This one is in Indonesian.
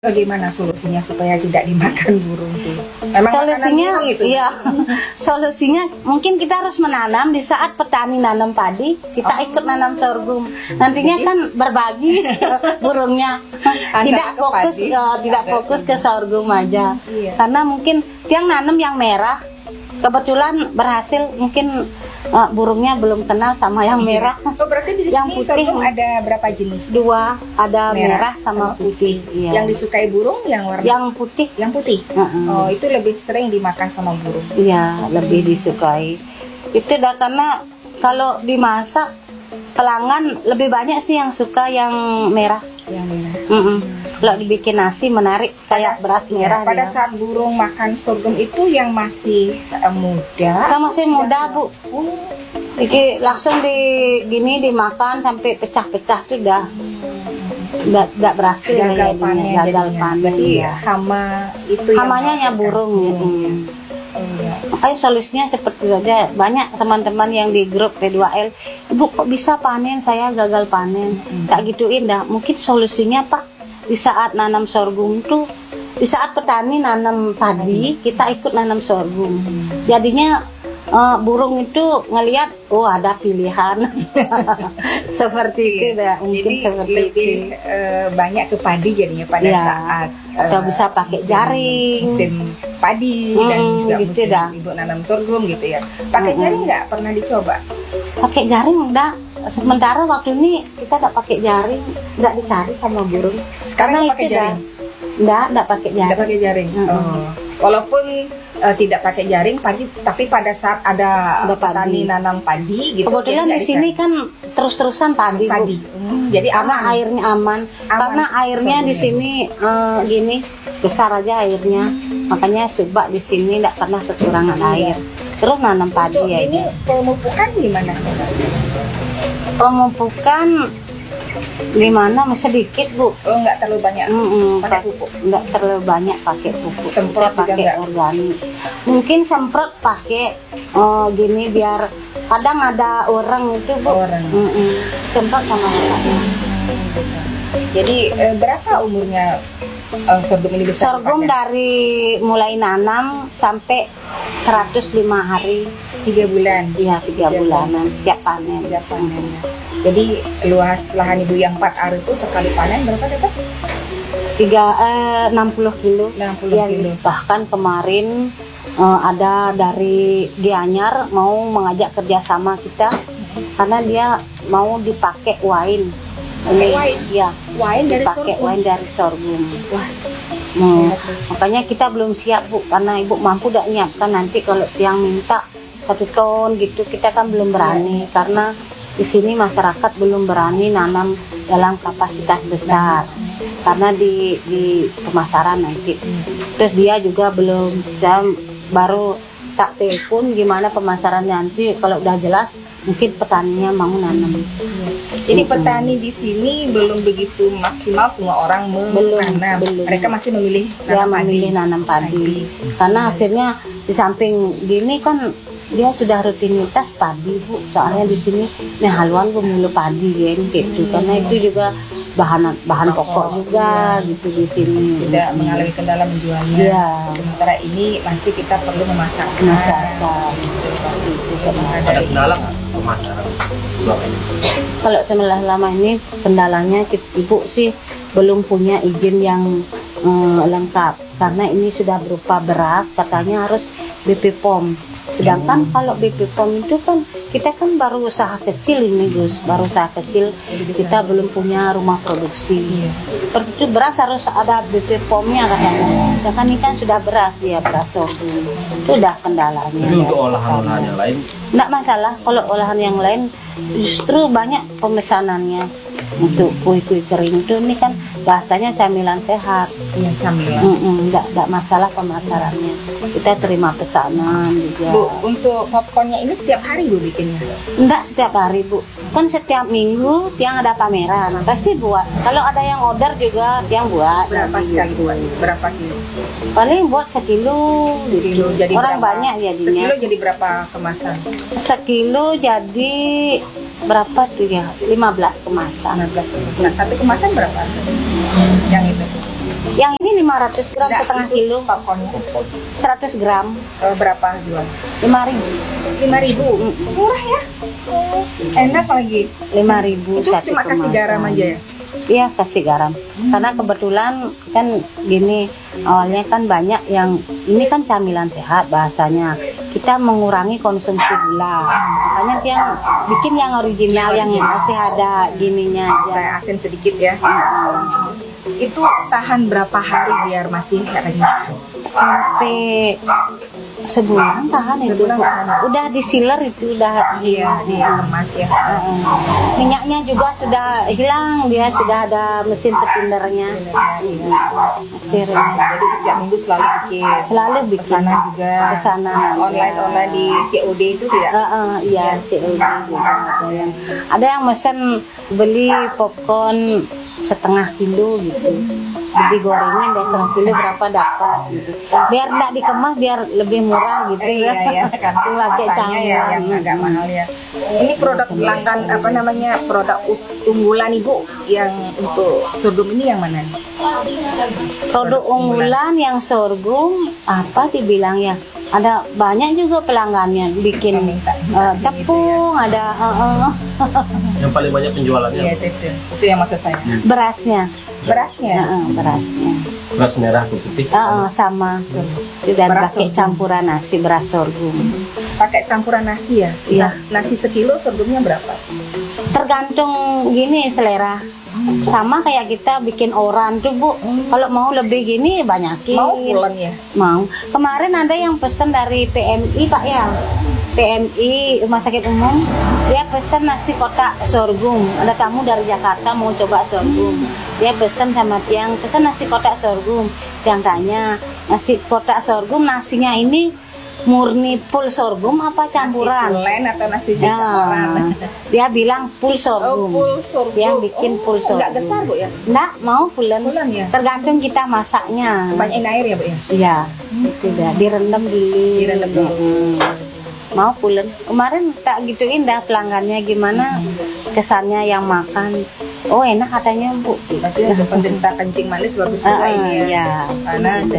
Bagaimana solusinya supaya tidak dimakan burung tuh? Memang Solusinya, itu. iya, solusinya mungkin kita harus menanam di saat petani nanam padi, kita ikut nanam sorghum. Nantinya kan berbagi burungnya, tidak fokus ke sorghum aja. Iya. Karena mungkin yang nanam yang merah, kebetulan berhasil mungkin burungnya belum kenal sama yang merah. Oh, berarti di yang sini putih sorghum ada berapa jenis? Dua, ada merah sama putih. Iya. Yang disukai burung yang warna Yang putih. yang putih. Oh, itu lebih sering dimakan sama burung. Iya, lebih disukai. Itu dah karena kalau dimasak pelanggan lebih banyak sih yang suka yang merah. Yang merah. Kalau dibikin nasi menarik kayak beras merah. Pada dia. saat burung makan sorghum itu yang masih muda. Kalau masih muda, Bu. Jadi langsung gini dimakan sampai pecah-pecah tuh udah berhasil gagal ya, panen. gagal panen. Berarti Ya. hama itu Hamanya ya burung. Oh, iya. Makanya solusinya seperti itu aja. Banyak teman-teman yang di grup P2L, Ibu kok bisa panen, saya gagal panen. Tak gituin dah. Mungkin solusinya Pak, di saat nanam sorghum tuh, di saat petani nanam padi, kita ikut nanam sorghum. Jadinya burung itu ngelihat, oh ada pilihan. Seperti itu dah. Mungkin Jadi seperti lebih itu. banyak ke padi jadinya pada Iya. saat Atau bisa pakai jaring. musim padi dan juga gitu musim dah. ibu nanam sorghum gitu ya. Pakai jaring nggak pernah dicoba? Pakai jaring enggak. Sementara waktu ini kita enggak pakai jaring, enggak dicari sama burung. Sekarang pakai itu jaring? Enggak pakai jaring. Tidak pakai jaring. Oh. Walaupun tidak pakai jaring padi, tapi pada saat ada petani nanam padi gitu. Kebetulan di sini kan terus-terusan padi, Bu. Jadi Karena airnya aman. Karena airnya di sini gini besar aja airnya. Makanya subak di sini enggak pernah kekurangan air. Terus nanam padi ya. Ini pemupukan gimana? Pemupukan gimana? Sedikit, Bu. Oh, nggak terlalu banyak pakai pupuk. Nggak terlalu banyak pakai pupuk. Semprot Kita pakai juga nggak? organik. Mungkin semprot pakai gini biar kadang ada orang itu, Bu. Orang. Semprot sama orangnya. Jadi berapa umurnya sorghum ini bisa Sorghum dipanen? dari mulai nanam sampai 105 hari. 3 bulan. Iya, 3 bulanan siap panen. Siap panen. Jadi luas lahan ibu yang 4 ar itu sekali panen berapa dapat? 60 kilo. 60 Ya, kilo. bahkan kemarin ada dari Gianyar mau mengajak kerjasama kita karena dia mau dipakai wine. Wine? Ya, Wine dari dipakai sorghum? wine dari sorghum. Wah, Makanya kita belum siap, Bu, karena Ibu mampu tidak nyiapkan nanti kalau yang minta 1 ton gitu kita kan belum berani karena di sini masyarakat belum berani nanam dalam kapasitas besar karena di pemasaran nanti. Terus dia juga belum bisa, baru tak telepon gimana pemasaran nanti kalau udah jelas mungkin petaninya mau nanam. jadi petani di sini belum begitu maksimal semua orang menanam. belum. Mereka masih memilih Dia nanam memilih nanam padi karena hasilnya di samping gini kan dia sudah rutinitas padi, Bu. Soalnya di sini nih haluan gue mulu padi gitu. Karena itu juga bahan pokok juga gitu di sini. Tidak mengalami kendala menjualnya. Iya. Sementara ini masih kita perlu memasakkan. Masakan. Ada kendala nggak pemasaran selama ini? Kalau selama ini kendalanya Ibu sih belum punya izin yang lengkap karena ini sudah berupa beras, katanya harus BP POM. Sedangkan kalau BP POM itu kan kita kan baru usaha kecil ini, Gus, baru usaha kecil, kita belum punya rumah produksi. Seperti itu beras harus ada BP POM-nya katanya. Sedangkan ini kan sudah beras, dia beras sorghum. Itu udah kendalanya. Tapi untuk olahan-olahan yang lain, Nggak masalah kalau olahan yang lain justru banyak pemesanannya untuk kue-kue kering itu. Ini kan bahasanya camilan sehat. Iya, camilan. Nggak masalah pemasarannya, kita terima pesanan juga. Bu, untuk popcornnya ini setiap hari Bu bikinnya? Nggak setiap hari, Bu, kan setiap minggu Tiang ada pameran pasti buat. Kalau ada yang order juga Tiang buat. Berapa sekali buat? Berapa kilo? Paling buat sekilo gitu. Jadi Orang berapa? banyak jadinya. Sekilo jadi berapa kemasan? Sekilo jadi berapa tuh ya? 15 kemasan. 15. Nah, satu kemasan berapa? Yang itu? Yang ini 500 gram Enggak, setengah itu kilo, popcornnya. 100 gram, Berapa jual? 5.000. 5.000. Murah ya? Enak lagi. 5.000 Itu satu cuma kasih kemasan. garam aja ya? Iya, kasih garam. Karena kebetulan kan gini, awalnya kan banyak yang ini kan camilan sehat bahasanya. Kita mengurangi konsumsi gula. Makanya dia bikin yang original, yang masih ada gininya aja. Saya asin sedikit ya. Itu tahan berapa hari biar masih renyah? Sampai sebulan tahan itu. Sebulan Bu. tahan. Udah disiler itu udah Iya, dikemas ya. Minyaknya juga sudah hilang, dia sudah ada mesin spinnernya. Masih renyah. Jadi setiap minggu selalu bikin. Selalu bikin. Pesanan juga. Pesanan ada. Online di COD itu tidak? Iya, COD juga ada yang. Ada yang mesen beli popcorn setengah kilo gitu. Jadi gorengin deh setengah kilo berapa dapat gitu. Biar enggak dikemas, biar lebih murah gitu. Iya ya, kan Itu pakai rasanya ya yang agak mahal ya. Ini produk pelanggan apa namanya, produk unggulan Ibu yang untuk sorghum ini yang mana nih? Produk unggulan yang sorghum apa dibilang ya? Ada banyak juga pelanggannya bikin tepung, ada Yang paling banyak penjualannya Iya itu yang maksud saya. berasnya. Berasnya. Berasnya. beras merah putih. Sama. Sudah Beras pakai sorghum. campuran nasi beras sorghum. Pakai campuran nasi ya? Iya. Nasi sekilo sorghumnya berapa? Tergantung gini selera. Sama kayak kita bikin oran tuh Bu. Kalau mau lebih gini banyakin. Mau pulen ya? Mau. Kemarin ada yang pesan dari PMI Pak ya. PMI Rumah Sakit Umum, dia pesan nasi kotak sorghum. Ada tamu dari Jakarta mau coba sorghum. Dia pesan sama tiang, pesan nasi kotak sorghum. Tiang tanya, nasi kotak sorghum nasinya ini murni full sorghum apa campuran? Nasi pulen atau nasi Ya, campuran? dia bilang full sorghum. full sorghum. Dia bikin full sorghum. Enggak besar Bu ya? Enggak, mau fulen. Fulen ya? Tergantung kita masaknya. Banyakin air ya Bu ya? Iya, itu dah direndam dulu. Direndam dulu. Mau pulen. Kemarin tak gituin dah pelanggannya gimana kesannya yang makan. Oh enak katanya Bu. Berarti ada penderita kencing manis bagus juga ini ya. Iya. Karena